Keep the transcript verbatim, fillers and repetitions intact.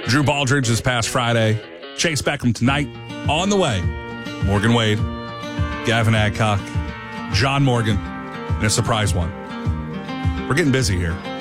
Drew Baldridge this past Friday. Chase Beckham tonight. On the way, Morgan Wade, Gavin Adcock, John Morgan, and a surprise one. We're getting busy here.